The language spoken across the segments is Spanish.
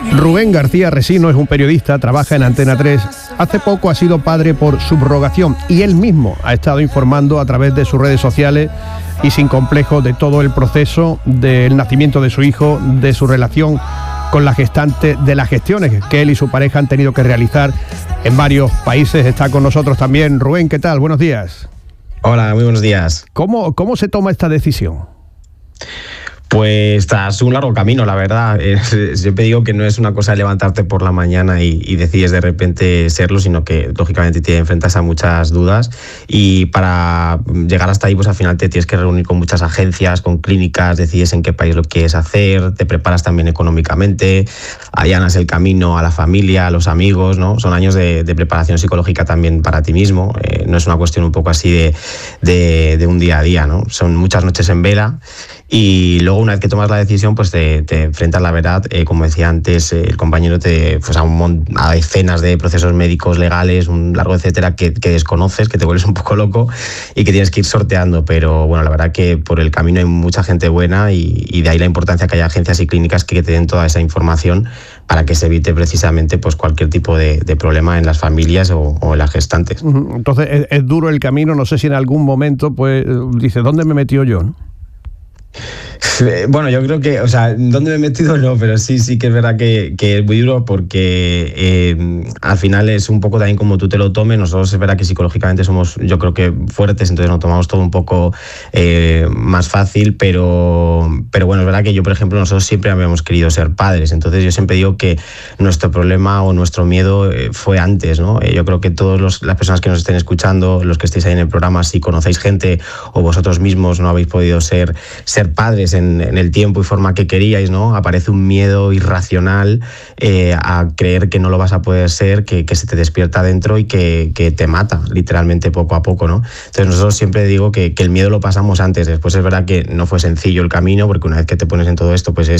Rubén García Resino es un periodista, trabaja en Antena 3. Hace poco ha sido padre por subrogación y él mismo ha estado informando a través de sus redes sociales y sin complejo de todo el proceso del nacimiento de su hijo, de su relación con la gestante, de las gestiones que él y su pareja han tenido que realizar en varios países. Está con nosotros también Rubén. ¿Qué tal? Buenos días. Hola, muy buenos días. ¿Cómo se toma esta decisión? Pues tras un largo camino, la verdad. Siempre digo que no es una cosa de levantarte por la mañana y decides de repente serlo, sino que lógicamente te enfrentas a muchas dudas y para llegar hasta ahí pues al final te tienes que reunir con muchas agencias, con clínicas, decides en qué país lo quieres hacer, te preparas también económicamente, allanas el camino a la familia, a los amigos, ¿no? Son años de preparación psicológica también para ti mismo, no es una cuestión un poco así de un día a día, ¿no? Son muchas noches en vela. Y luego una vez que tomas la decisión pues te enfrentas a la verdad, como decía antes el compañero, a decenas de procesos médicos, legales, un largo etcétera que desconoces, que te vuelves un poco loco y que tienes que ir sorteando, pero bueno, la verdad que por el camino hay mucha gente buena y de ahí la importancia que haya agencias y clínicas que te den toda esa información para que se evite precisamente pues cualquier tipo de problema en las familias o en las gestantes. Entonces es duro el camino, no sé si en algún momento pues dice, ¿dónde me he metido yo, no? Bueno, yo creo que, ¿dónde me he metido? No, pero sí que es verdad que es muy duro porque al final es un poco también como tú te lo tomes. Nosotros es verdad que psicológicamente somos, yo creo que fuertes, entonces nos tomamos todo un poco más fácil, pero bueno, es verdad que yo, por ejemplo, nosotros siempre habíamos querido ser padres, entonces yo siempre digo que nuestro problema o nuestro miedo fue antes, ¿no? Yo creo que todas las personas que nos estén escuchando, los que estéis ahí en el programa, si conocéis gente o vosotros mismos no habéis podido ser padres en el tiempo y forma que queríais, ¿no? Aparece un miedo irracional a creer que no lo vas a poder ser, que se te despierta dentro y que te mata literalmente poco a poco, ¿no? Entonces nosotros siempre digo que el miedo lo pasamos antes. Después es verdad que no fue sencillo el camino, porque una vez que te pones en todo esto pues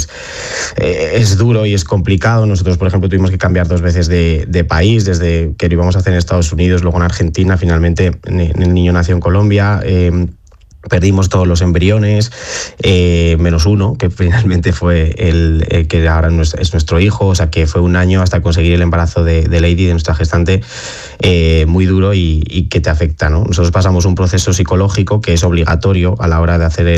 es duro y es complicado. Nosotros, por ejemplo, tuvimos que cambiar 2 veces de país, desde que lo íbamos a hacer en Estados Unidos, luego en Argentina, finalmente el niño nació en Colombia. Perdimos todos los embriones, menos uno, que finalmente fue el que ahora es nuestro hijo. O sea que fue un año hasta conseguir el embarazo de Lady, de nuestra gestante, muy duro y que te afecta, ¿no? Nosotros pasamos un proceso psicológico que es obligatorio a la hora de hacer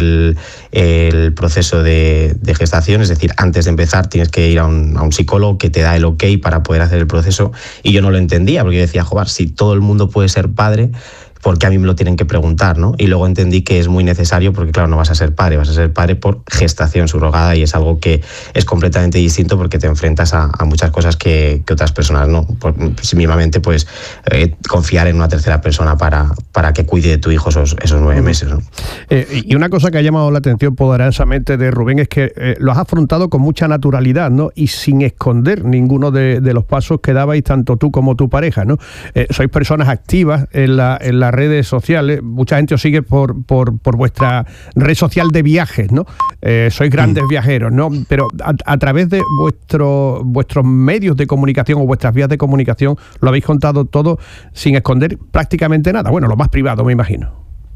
el proceso de gestación. Es decir, antes de empezar tienes que ir a un psicólogo que te da el ok para poder hacer el proceso, y yo no lo entendía porque yo decía, joder, si todo el mundo puede ser padre, porque a mí me lo tienen que preguntar, ¿no? Y luego entendí que es muy necesario porque, claro, no vas a ser padre, vas a ser padre por gestación subrogada, y es algo que es completamente distinto porque te enfrentas a muchas cosas que otras personas no. Mínimamente, pues, confiar en una tercera persona para que cuide de tu hijo esos 9 meses, ¿no? Y una cosa que ha llamado la atención poderosamente de Rubén es que lo has afrontado con mucha naturalidad, ¿no? Y sin esconder ninguno de los pasos que dabais tanto tú como tu pareja, ¿no? Sois personas activas en las redes sociales, mucha gente os sigue por vuestra red social de viajes, ¿no? Sois grandes viajeros, ¿no? Pero a través de vuestros medios de comunicación o vuestras vías de comunicación lo habéis contado todo sin esconder prácticamente nada. Bueno, lo más privado, me imagino.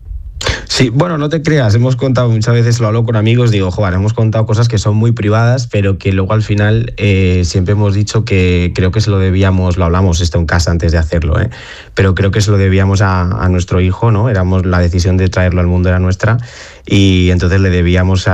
Sí, bueno, no te creas, hemos contado, muchas veces lo hablo con amigos, digo, joder, hemos contado cosas que son muy privadas, pero que luego al final siempre hemos dicho que creo que se lo debíamos, lo hablamos esto en casa antes de hacerlo, pero creo que se lo debíamos a nuestro hijo, ¿no? La decisión de traerlo al mundo era nuestra, y entonces le debemos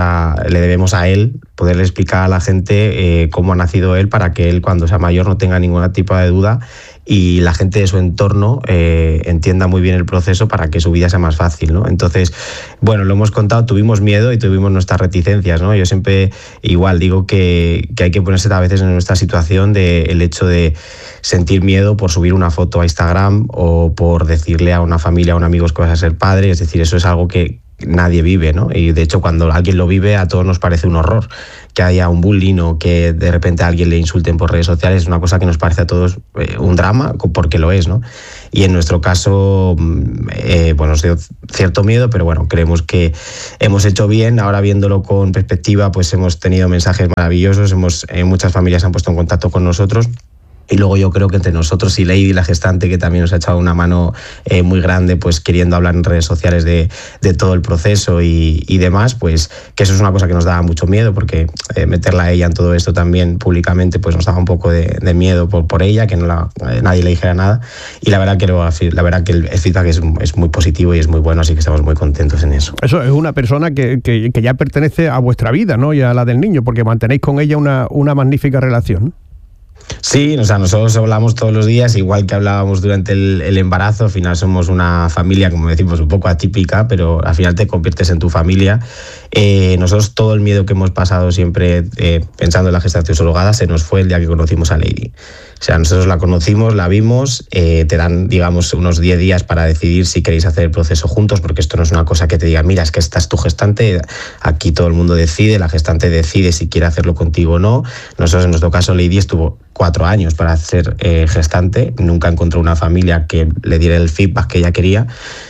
a él poderle explicar a la gente cómo ha nacido él, para que él, cuando sea mayor, no tenga ningún tipo de duda y la gente de su entorno entienda muy bien el proceso para que su vida sea más fácil, ¿no? Entonces, bueno, lo hemos contado, tuvimos miedo y tuvimos nuestras reticencias, ¿no? Yo siempre igual digo que hay que ponerse a veces en nuestra situación, el hecho de sentir miedo por subir una foto a Instagram o por decirle a una familia, a un amigo que vas a ser padre. Es decir, eso es algo que nadie vive, ¿no? Y de hecho, cuando alguien lo vive, a todos nos parece un horror. Que haya un bullying o que de repente a alguien le insulten por redes sociales es una cosa que nos parece a todos un drama, porque lo es, ¿no? Y en nuestro caso, bueno, nos dio cierto miedo, pero bueno, creemos que hemos hecho bien. Ahora, viéndolo con perspectiva, pues hemos tenido mensajes maravillosos, muchas familias se han puesto en contacto con nosotros. Y luego yo creo que entre nosotros y Lady, la gestante, que también nos ha echado una mano muy grande, pues queriendo hablar en redes sociales de todo el proceso y demás, pues que eso es una cosa que nos daba mucho miedo, porque meterla a ella en todo esto también públicamente, pues nos daba un poco de miedo por ella, que nadie le dijera nada. Y la verdad que el feedback es muy positivo y es muy bueno, así que estamos muy contentos en eso. Eso es una persona que ya pertenece a vuestra vida, ¿no? Y a la del niño, porque mantenéis con ella una magnífica relación, ¿no? Sí, o sea, nosotros hablamos todos los días, igual que hablábamos durante el embarazo. Al final somos una familia, como decimos, un poco atípica, pero al final te conviertes en tu familia. Nosotros todo el miedo que hemos pasado siempre pensando en la gestación subrogada se nos fue el día que conocimos a Lady. O sea, nosotros la conocimos, la vimos, te dan, digamos, unos 10 días para decidir si queréis hacer el proceso juntos, porque esto no es una cosa que te diga, mira, es que esta es tu gestante, aquí todo el mundo decide, la gestante decide si quiere hacerlo contigo o no. Nosotros, en nuestro caso, Lady estuvo 4 años para ser gestante, nunca encontró una familia que le diera el feedback que ella quería.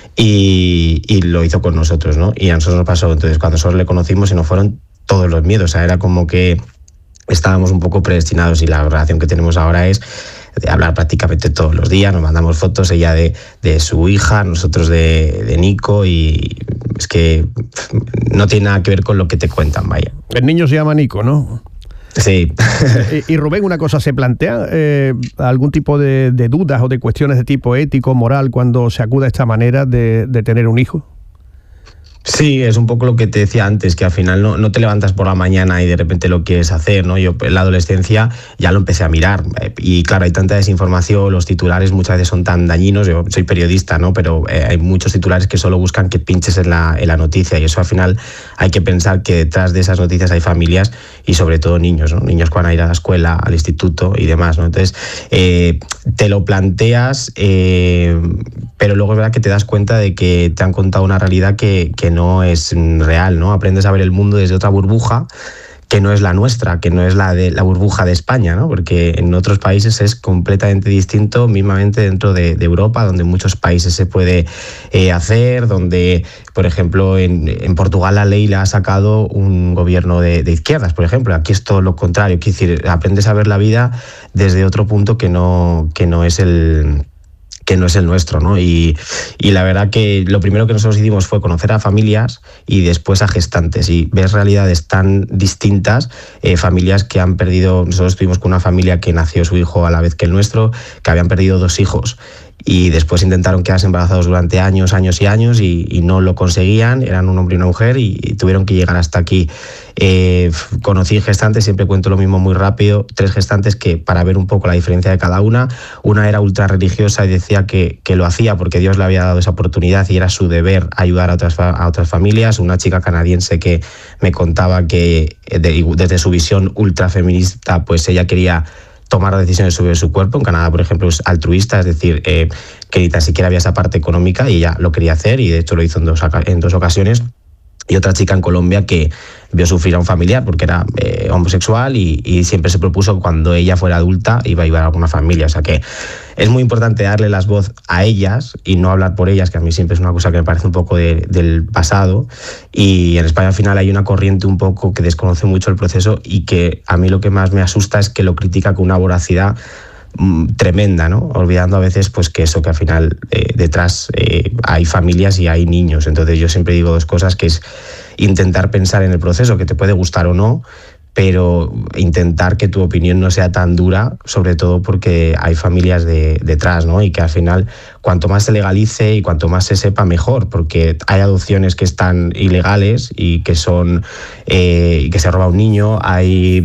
Y lo hizo con nosotros, ¿no? Y a nosotros nos pasó, entonces cuando nosotros le conocimos y nos fueron todos los miedos, o sea, era como que estábamos un poco predestinados, y la relación que tenemos ahora es de hablar prácticamente todos los días, nos mandamos fotos, ella de su hija, nosotros de Nico, y es que no tiene nada que ver con lo que te cuentan, vaya. El niño se llama Nico, ¿no? Sí. Y Rubén, una cosa, ¿se plantea algún tipo de dudas o de cuestiones de tipo ético, moral, cuando se acude a esta manera de tener un hijo? Sí, es un poco lo que te decía antes, que al final no te levantas por la mañana y de repente lo quieres hacer, ¿no? Yo en la adolescencia ya lo empecé a mirar, y claro, hay tanta desinformación, los titulares muchas veces son tan dañinos. Yo soy periodista, ¿no? Pero hay muchos titulares que solo buscan que pinches en la noticia, y eso al final hay que pensar que detrás de esas noticias hay familias y sobre todo niños, ¿no? Niños que van a ir a la escuela, al instituto y demás, ¿no? Entonces, te lo planteas, pero luego es verdad que te das cuenta de que te han contado una realidad que no es real, ¿no? Aprendes a ver el mundo desde otra burbuja que no es la nuestra, que no es la burbuja de España, ¿no? Porque en otros países es completamente distinto, mismamente dentro de Europa, donde en muchos países se puede hacer, donde, por ejemplo, en Portugal la ley la ha sacado un gobierno de izquierdas, por ejemplo. Aquí es todo lo contrario, es decir, aprendes a ver la vida desde otro punto que no es el nuestro, ¿no? Y la verdad que lo primero que nosotros hicimos fue conocer a familias y después a gestantes, y ves realidades tan distintas, familias que han perdido. Nosotros estuvimos con una familia que nació su hijo a la vez que el nuestro, que habían perdido 2 hijos, y después intentaron quedarse embarazados durante años y años y no lo conseguían, eran un hombre y una mujer, y tuvieron que llegar hasta aquí. Conocí gestantes, siempre cuento lo mismo muy rápido, 3 gestantes que, para ver un poco la diferencia de cada una era ultra religiosa y decía que lo hacía porque Dios le había dado esa oportunidad y era su deber ayudar a otras familias. Una chica canadiense que me contaba que desde su visión ultra feminista, pues ella quería tomar decisiones sobre su cuerpo. En Canadá, por ejemplo, es altruista, es decir, que ni tan siquiera había esa parte económica, y ella lo quería hacer, y de hecho lo hizo en dos ocasiones. Y otra chica en Colombia que vio sufrir a un familiar porque era homosexual, y siempre se propuso que cuando ella fuera adulta iba a ayudar a alguna familia. O sea que es muy importante darle las voz a ellas y no hablar por ellas, que a mí siempre es una cosa que me parece un poco del pasado. Y en España al final hay una corriente un poco que desconoce mucho el proceso, y que a mí lo que más me asusta es que lo critica con una voracidad tremenda, ¿no? Olvidando a veces pues que al final detrás hay familias y hay niños. Entonces yo siempre digo 2 cosas, que es intentar pensar en el proceso, que te puede gustar o no, pero intentar que tu opinión no sea tan dura, sobre todo porque hay familias detrás, ¿no? Y que al final cuanto más se legalice y cuanto más se sepa, mejor, porque hay adopciones que están ilegales y que son que se roba un niño, hay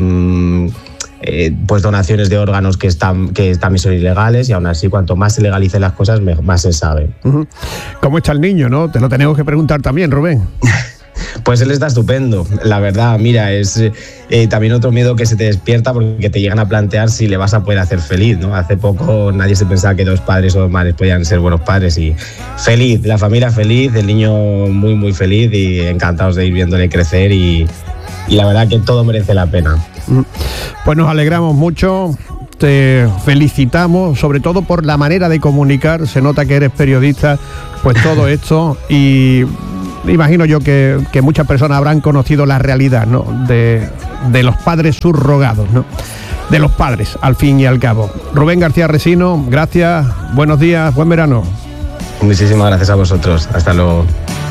pues donaciones de órganos que también son ilegales, y aún así cuanto más se legalicen las cosas, más se sabe. ¿Cómo está el niño, no? Te lo tenemos que preguntar también, Rubén. Pues él está estupendo, la verdad. Mira, es también otro miedo que se te despierta, porque te llegan a plantear si le vas a poder hacer feliz, ¿no? Hace poco nadie se pensaba que 2 padres o 2 madres podían ser buenos padres, y feliz, la familia feliz, el niño muy muy feliz, y encantados de ir viéndole crecer, y la verdad que todo merece la pena. Pues nos alegramos mucho, te felicitamos, sobre todo por la manera de comunicar. Se nota que eres periodista, pues todo esto, y imagino yo que muchas personas habrán conocido la realidad, ¿no? de los padres subrogados, ¿no? de los padres, al fin y al cabo. Rubén García Resino, gracias, buenos días, buen verano. Muchísimas gracias a vosotros, hasta luego.